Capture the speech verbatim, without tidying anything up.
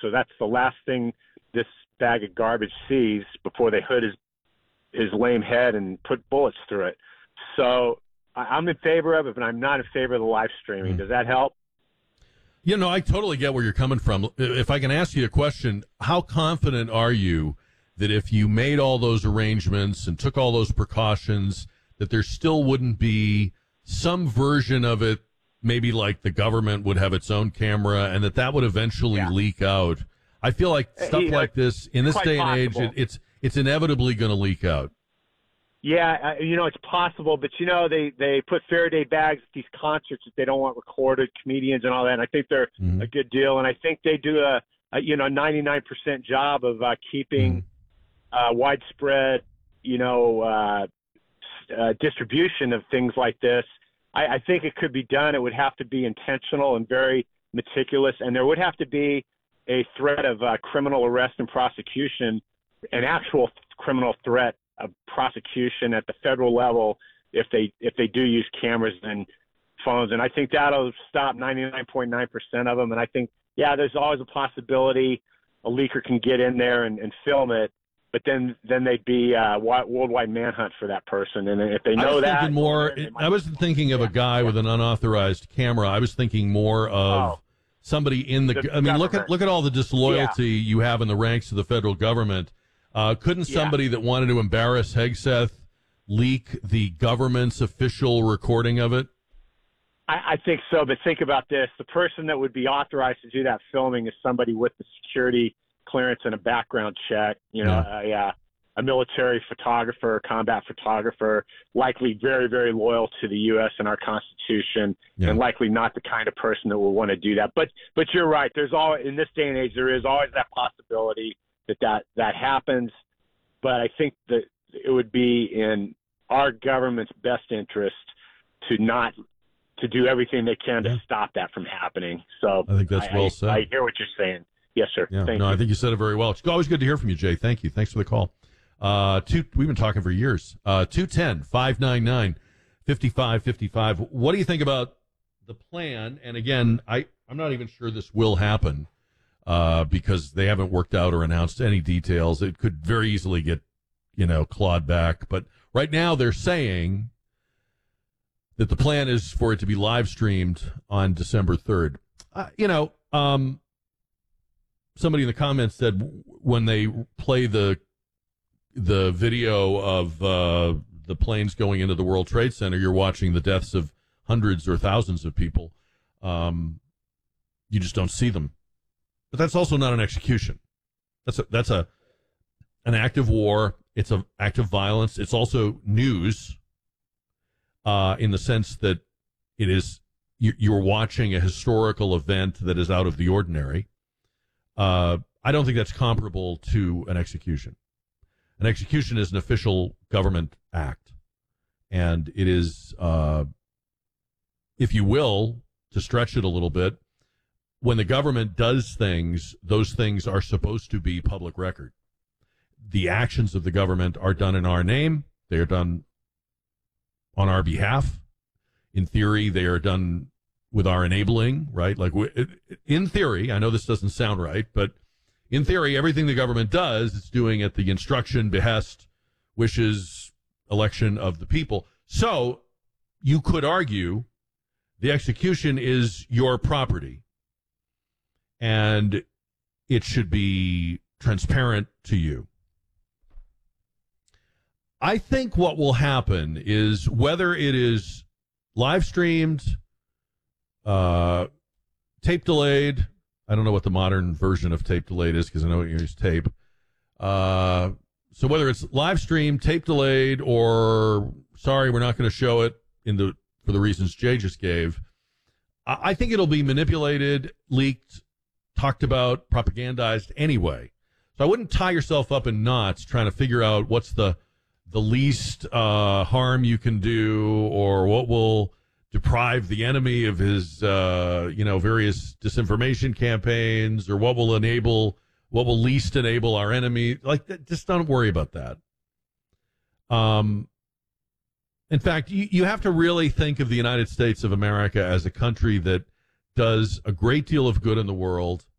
So that's the last thing this bag of garbage sees before they hood his his lame head and put bullets through it. So I, I'm in favor of it, but I'm not in favor of the live streaming. Mm. Does that help? You know, I totally get where you're coming from. If I can ask you a question, how confident are you that if you made all those arrangements and took all those precautions, that there still wouldn't be some version of it, maybe like the government would have its own camera, and that that would eventually yeah. leak out? I feel like stuff you know, like this, in this day and age, it, it's it's inevitably going to leak out. Yeah, uh, you know, it's possible, but, you know, they, they put Faraday bags at these concerts that they don't want recorded, comedians and all that, and I think they're mm-hmm. a good deal, and I think they do a, a you know, ninety-nine percent job of uh, keeping mm-hmm. uh, widespread, you know, uh, uh, distribution of things like this. I, I think it could be done. It would have to be intentional and very meticulous, and there would have to be a threat of uh, criminal arrest and prosecution, an actual criminal threat of prosecution at the federal level if they if they do use cameras and phones. And I think that'll stop ninety-nine point nine percent of them. And I think, yeah, there's always a possibility a leaker can get in there and, and film it, but then then they'd be uh, worldwide manhunt for that person. And if they know I was that, thinking more. I wasn't thinking of yeah, a guy yeah. with an unauthorized camera. I was thinking more of oh, somebody in the. the I mean, government. look at look at all the disloyalty yeah. you have in the ranks of the federal government. Uh, couldn't somebody yeah. that wanted to embarrass Hegseth leak the government's official recording of it? I, I think so, but think about this. The person that would be authorized to do that filming is somebody with the security clearance and a background check, you know, yeah. a, a military photographer, combat photographer, likely very, very loyal to the U S and our Constitution, yeah. and likely not the kind of person that will want to do that. But but you're right. There's all in this day and age, there is always that possibility that, that that happens, but I think that it would be in our government's best interest to not to do everything they can yeah. to stop that from happening. So I think that's I, well said. I, I hear what you're saying. Yes, sir. Yeah. Thank no, you. I think you said it very well. It's always good to hear from you, Jay. Thank you. Thanks for the call. Uh, two, we've been talking for years. Uh, two ten, five nine nine, five five five five. What do you think about the plan? And again, I, I'm not even sure this will happen. Uh, because they haven't worked out or announced any details. It could very easily get, you know, clawed back. But right now they're saying that the plan is for it to be live streamed on December third. Uh, you know, um, somebody in the comments said when they play the the video of uh, the planes going into the World Trade Center, you're watching the deaths of hundreds or thousands of people. Um, you just don't see them. But that's also not an execution. That's a, that's a an act of war. It's an act of violence. It's also news, uh, in the sense that it is you, you're watching a historical event that is out of the ordinary. Uh, I don't think that's comparable to an execution. An execution is an official government act, and it is, uh, if you will, to stretch it a little bit, when the government does things, those things are supposed to be public record. The actions of the government are done in our name. They are done on our behalf. In theory, they are done with our enabling, right? Like, in theory, I know this doesn't sound right, but in theory, everything the government does, it's doing at the instruction, behest, wishes, election of the people. So you could argue the execution is your property, and it should be transparent to you. I think what will happen is whether it is live streamed, uh, tape delayed. I don't know what the modern version of tape delayed is because I know you use tape. Uh, so whether it's live streamed, tape delayed, or sorry, we're not going to show it in the for the reasons Jay just gave, I, I think it'll be manipulated, leaked, talked about, propagandized anyway. So I wouldn't tie yourself up in knots trying to figure out what's the the least uh, harm you can do, or what will deprive the enemy of his, uh, you know, various disinformation campaigns, or what will enable, what will least enable our enemy. Like, that, just don't worry about that. Um, in fact, you, you have to really think of the United States of America as a country that does a great deal of good in the world,